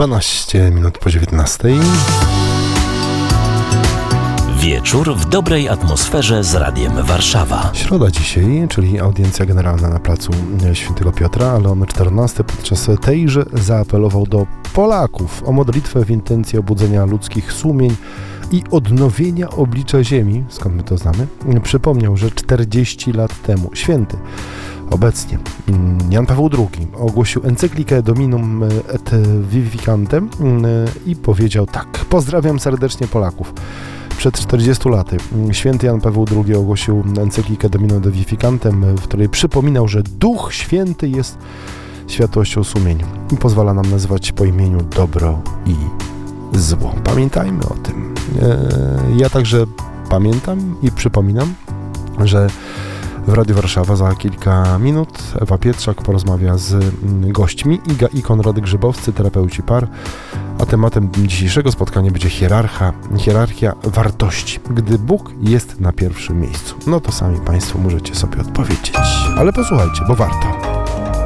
12 minut po 19. Wieczór w dobrej atmosferze z Radiem Warszawa. Środa dzisiaj, czyli audiencja generalna na placu Świętego Piotra, ale Leon XIV podczas tejże zaapelował do Polaków o modlitwę w intencji obudzenia ludzkich sumień i odnowienia oblicza ziemi, skąd my to znamy. Przypomniał, że 40 lat temu święty obecnie Jan Paweł II ogłosił encyklikę Dominum et Vivificantem i powiedział tak: pozdrawiam serdecznie Polaków. Przed 40 laty święty Jan Paweł II ogłosił encyklikę Dominum et Vivificantem, w której przypominał, że Duch Święty jest światłością sumień i pozwala nam nazywać po imieniu dobro i zło. Pamiętajmy o tym. Ja także pamiętam i przypominam, że w Radiu Warszawa za kilka minut Ewa Pietrzak porozmawia z gośćmi, Iga i Konrad Grzybowscy, terapeuci par, a tematem dzisiejszego spotkania będzie hierarchia wartości. Gdy Bóg jest na pierwszym miejscu. No to sami Państwo możecie sobie odpowiedzieć. Ale posłuchajcie, bo warto.